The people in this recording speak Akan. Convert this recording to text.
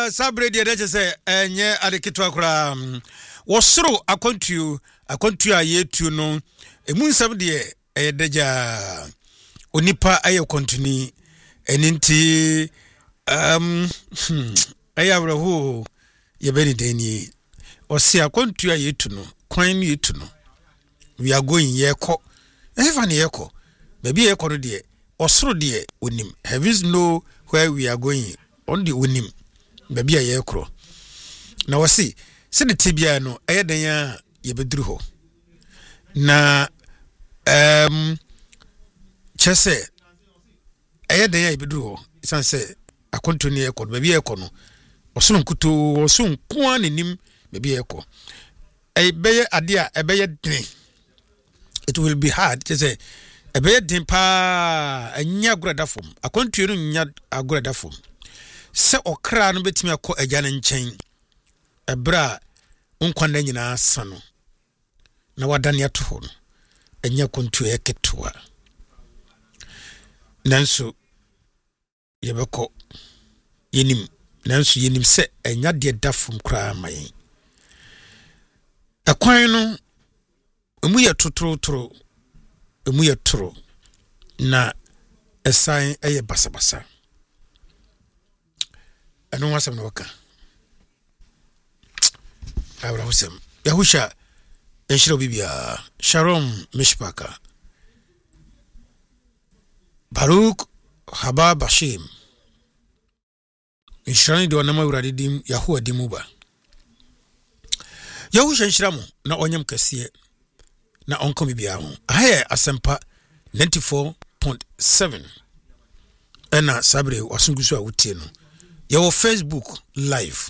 sabre de de say enye adeketo akora wosoro akontu a yetu no emu nsam de edeja onipa aye kontuni eninti ayabro ye beni deni osi akontu a yetu no kwan yetu no we are going yeko even yeko maybe yeko no de osoro de onim heavens know where we are going on the onim maybe yeko na wasi se de tibia no ayeden ya ye beduru ho na chese ayeden ya ye beduru ho san se akonto ne yeko maybe yeko no osoro nkuto osoro nko anenim maybe yeko beye adia ebeye den it will be hard to say ebeye den pa anya agurada fom akonto no nya agurada fom se okra no betimi akọ agya ne nchen ebra unkwanda nyina sano na wadane ato ho no anya konto eketoa nanso yebekọ yenim nanso yenim se anya de dafom kra mai akwan no emu ye totrotro emu ye tro na esan eye basabasa anu wasam no waka awra husam yahusha enshiro bibia sharom mishpaka Baruch haba bashim inshirani do na mawurade dim yahuwa dimuba yahusha inshiramu na onyam kasiye na onko bibia ho ahe asempa 94.7 ena sabre wasungusu a wutie no yawo Facebook live